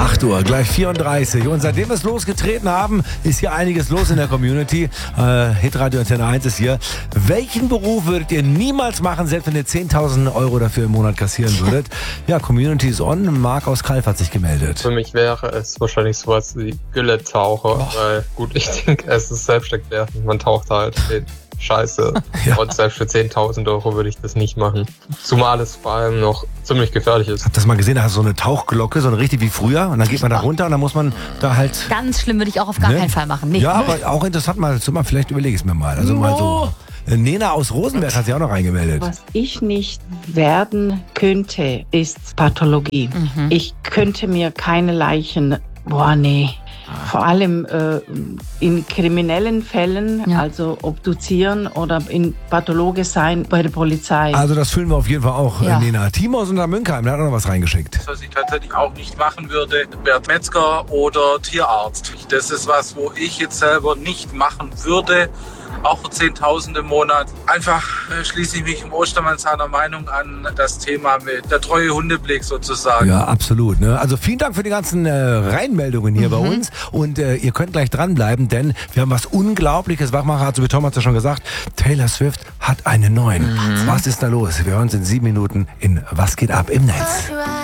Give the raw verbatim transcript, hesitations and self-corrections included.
acht Uhr, gleich vierunddreißig. Und seitdem wir es losgetreten haben, ist hier einiges los in der Community. Äh, Hitradio Antenne eins ist hier. Welchen Beruf würdet ihr niemals machen, selbst wenn ihr zehntausend Euro dafür im Monat kassieren würdet? Ja, Community is on. Marc aus Kalf hat sich gemeldet. Für mich wäre es wahrscheinlich sowas wie Gülle-Taucher. Oh. Weil, gut, ich denke, es ist Selbstständigwerden. Man taucht halt in Scheiße. Ja. Und selbst für zehntausend Euro würde ich das nicht machen. Zumal es vor allem noch ziemlich gefährlich ist. Habt ihr das mal gesehen? Da hast du so eine Tauchglocke, so eine richtig wie früher. Und dann geht man da runter und dann muss man da halt... Ganz schlimm würde ich auch auf gar Ne? keinen Fall machen. Nee. Ja, aber auch interessant mal, mal vielleicht überlege ich es mir mal. Also mal so. Nena aus Rosenberg hat sich auch noch reingemeldet. Was ich nicht werden könnte, ist Pathologie. Mhm. Ich könnte mir keine Leichen, boah nee, vor allem äh, in kriminellen Fällen, Ja. also obduzieren oder in Pathologe sein bei der Polizei. Also das fühlen wir auf jeden Fall auch, Ja. äh, Nena. Timo aus Untermünkheim, der hat auch noch was reingeschickt. Was ich tatsächlich auch nicht machen würde, wäre Metzger oder Tierarzt. Das ist was, wo ich jetzt selber nicht machen würde, auch für zehntausend im Monat. Einfach äh, schließe ich mich im Ostermann seiner Meinung an, das Thema mit der treue Hundeblick sozusagen. Ja, absolut. Ne? Also vielen Dank für die ganzen äh, Reinmeldungen hier mhm. bei uns. Und äh, ihr könnt gleich dranbleiben, denn wir haben was Unglaubliches. Wachmacher, also wie Tom hat es ja schon gesagt, Taylor Swift hat einen neuen. Mhm. Was ist da los? Wir hören uns in sieben Minuten in Was geht ab im Netz.